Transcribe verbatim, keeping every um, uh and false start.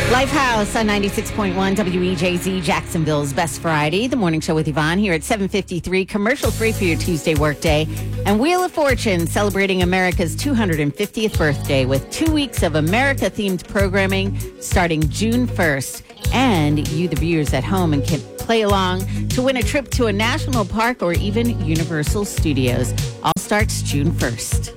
Lifehouse on ninety-six point one W E J Z, Jacksonville's Best Variety. The morning show with Yvonne here at seven fifty-three, commercial free for your Tuesday workday. And Wheel of Fortune celebrating America's two hundred fiftieth birthday with two weeks of America-themed programming starting June first. And you, the viewers at home, and can play along to win a trip to a national park or even Universal Studios. All starts June first.